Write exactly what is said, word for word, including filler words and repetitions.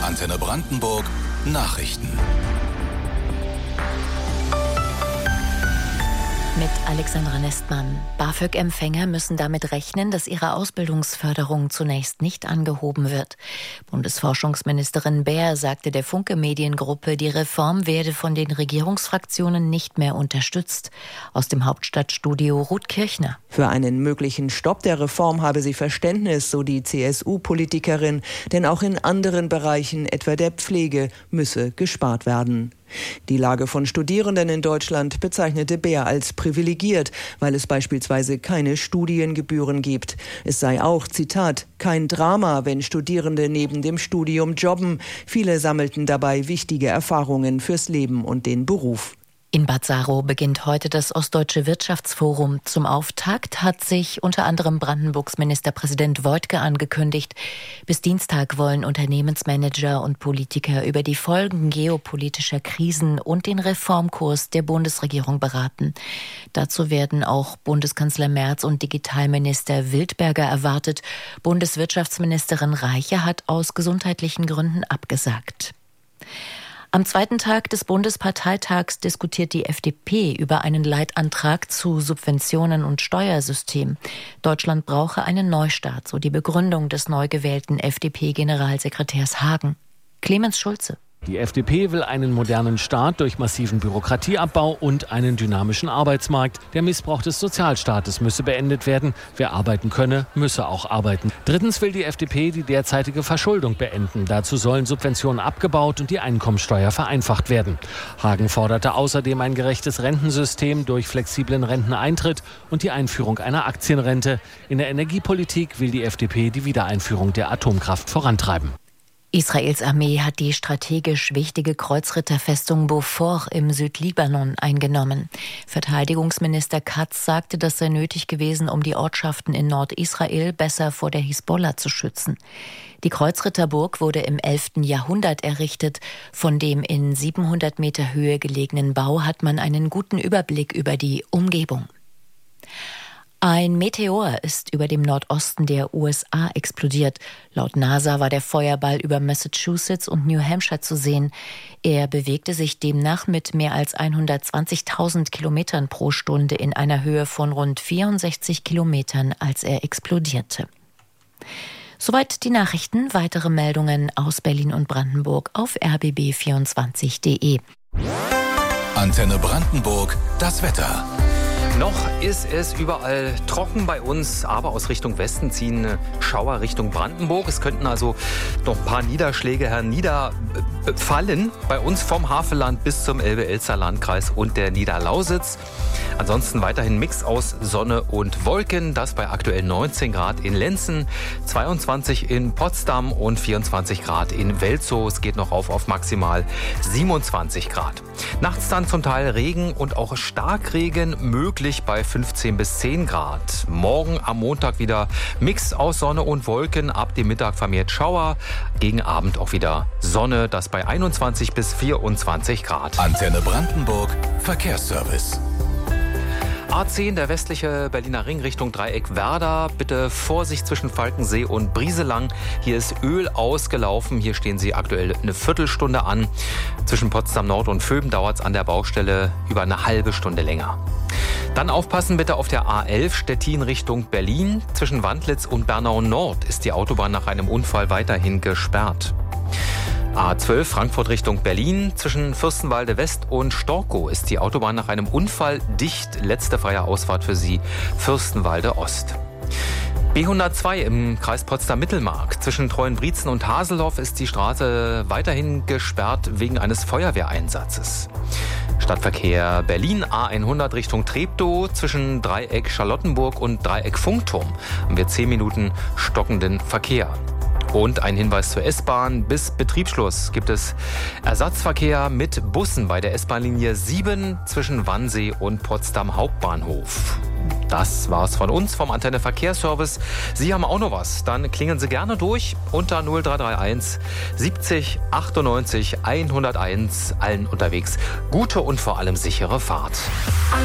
Antenne Brandenburg Nachrichten. Mit Alexandra Nestmann. BAföG-Empfänger müssen damit rechnen, dass ihre Ausbildungsförderung zunächst nicht angehoben wird. Bundesforschungsministerin Baer sagte der Funke-Mediengruppe, die Reform werde von den Regierungsfraktionen nicht mehr unterstützt. Aus dem Hauptstadtstudio Ruth Kirchner. Für einen möglichen Stopp der Reform habe sie Verständnis, so die C S U-Politikerin. Denn auch in anderen Bereichen, etwa der Pflege, müsse gespart werden. Die Lage von Studierenden in Deutschland bezeichnete Baer als privilegiert, weil es beispielsweise keine Studiengebühren gibt. Es sei auch, Zitat, kein Drama, wenn Studierende neben dem Studium jobben. Viele sammelten dabei wichtige Erfahrungen fürs Leben und den Beruf. In Bad Saro beginnt heute das Ostdeutsche Wirtschaftsforum. Zum Auftakt hat sich unter anderem Brandenburgs Ministerpräsident Woidke angekündigt. Bis Dienstag wollen Unternehmensmanager und Politiker über die Folgen geopolitischer Krisen und den Reformkurs der Bundesregierung beraten. Dazu werden auch Bundeskanzler Merz und Digitalminister Wildberger erwartet. Bundeswirtschaftsministerin Reiche hat aus gesundheitlichen Gründen abgesagt. Am zweiten Tag des Bundesparteitags diskutiert die F D P über einen Leitantrag zu Subventionen und Steuersystem. Deutschland brauche einen Neustart, so die Begründung des neu gewählten F D P-Generalsekretärs Hagen. Clemens Schulze. Die F D P will einen modernen Staat durch massiven Bürokratieabbau und einen dynamischen Arbeitsmarkt. Der Missbrauch des Sozialstaates müsse beendet werden. Wer arbeiten könne, müsse auch arbeiten. Drittens will die F D P die derzeitige Verschuldung beenden. Dazu sollen Subventionen abgebaut und die Einkommensteuer vereinfacht werden. Hagen forderte außerdem ein gerechtes Rentensystem durch flexiblen Renteneintritt und die Einführung einer Aktienrente. In der Energiepolitik will die F D P die Wiedereinführung der Atomkraft vorantreiben. Israels Armee hat die strategisch wichtige Kreuzritterfestung Beaufort im Südlibanon eingenommen. Verteidigungsminister Katz sagte, das sei nötig gewesen, um die Ortschaften in Nordisrael besser vor der Hisbollah zu schützen. Die Kreuzritterburg wurde im elften Jahrhundert errichtet. Von dem in siebenhundert Meter Höhe gelegenen Bau hat man einen guten Überblick über die Umgebung. Ein Meteor ist über dem Nordosten der U S A explodiert. Laut NASA war der Feuerball über Massachusetts und New Hampshire zu sehen. Er bewegte sich demnach mit mehr als hundertzwanzigtausend Kilometern pro Stunde in einer Höhe von rund vierundsechzig Kilometern, als er explodierte. Soweit die Nachrichten. Weitere Meldungen aus Berlin und Brandenburg auf r b b vierundzwanzig punkt de. Antenne Brandenburg, das Wetter. Noch ist es überall trocken bei uns, aber aus Richtung Westen ziehen Schauer Richtung Brandenburg. Es könnten also noch ein paar Niederschläge herniederfallen. Bei uns vom Havelland bis zum Elbe-Elster-Landkreis und der Niederlausitz. Ansonsten weiterhin Mix aus Sonne und Wolken. Das bei aktuell neunzehn Grad in Lenzen, zweiundzwanzig in Potsdam und vierundzwanzig Grad in Welzow. Es geht noch rauf auf maximal siebenundzwanzig Grad. Nachts dann zum Teil Regen und auch Starkregen möglich bei fünfzehn bis zehn Grad. Morgen am Montag wieder Mix aus Sonne und Wolken. Ab dem Mittag vermehrt Schauer. Gegen Abend auch wieder Sonne. Das bei einundzwanzig bis vierundzwanzig Grad. Antenne Brandenburg Verkehrsservice. A zehn, der westliche Berliner Ring Richtung Dreieck Werder. Bitte Vorsicht zwischen Falkensee und Brieselang. Hier ist Öl ausgelaufen. Hier stehen Sie aktuell eine Viertelstunde an. Zwischen Potsdam Nord und Vöben dauert es an der Baustelle über eine halbe Stunde länger. Dann aufpassen bitte auf der A elf Stettin Richtung Berlin. Zwischen Wandlitz und Bernau Nord ist die Autobahn nach einem Unfall weiterhin gesperrt. A zwölf Frankfurt Richtung Berlin. Zwischen Fürstenwalde West und Storkow ist die Autobahn nach einem Unfall dicht. Letzte freie Ausfahrt für Sie Fürstenwalde Ost. B hundertzwei im Kreis Potsdam-Mittelmark. Zwischen Treuenbrietzen und Haselhoff ist die Straße weiterhin gesperrt wegen eines Feuerwehreinsatzes. Stadtverkehr Berlin A hundert Richtung Treptow. Zwischen Dreieck Charlottenburg und Dreieck Funkturm haben wir zehn Minuten stockenden Verkehr. Und ein Hinweis zur S-Bahn. Bis Betriebsschluss gibt es Ersatzverkehr mit Bussen bei der S-Bahn-Linie sieben zwischen Wannsee und Potsdam Hauptbahnhof. Das war's von uns vom Antenne Verkehrsservice. Sie haben auch noch was, dann klingen Sie gerne durch unter null drei drei eins siebzig achtundneunzig hunderteins. Allen unterwegs gute und vor allem sichere Fahrt.